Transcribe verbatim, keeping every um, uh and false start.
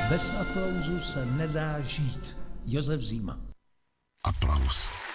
Bez aplauzu se nedá žít. Josef Zima. Aplaus.